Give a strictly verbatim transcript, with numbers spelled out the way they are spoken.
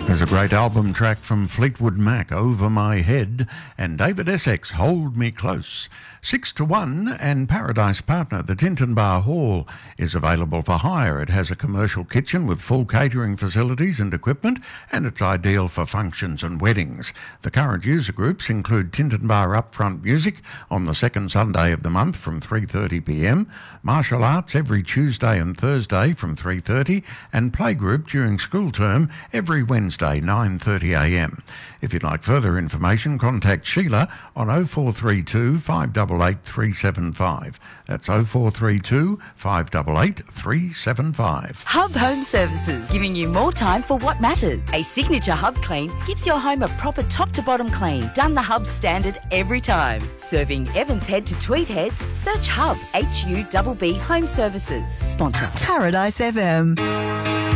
There's a great album track from Fleetwood Mac, Over My Head, and David Essex, Hold Me Close. Six to one and Paradise Partner, the Tinton Bar Hall, is available for hire. It has a commercial kitchen with full catering facilities and equipment, and it's ideal for functions and weddings. The current user groups include Tinton Bar Upfront Music on the second Sunday of the month from three thirty p m, martial arts every Tuesday and Thursday from three thirty, and playgroup during school term every Wednesday nine thirty a m. If you'd like further information, contact Sheila on oh four three two, five eight eight, three seven five. That's oh four three two, five eight eight, three seven five. Hub Home Services, giving you more time for what matters. A signature Hub clean gives your home a proper top to bottom clean, done the Hub standard every time. Serving Evans Head to Tweed Heads, search Hub, H U B B Home Services. Sponsor Paradise F M.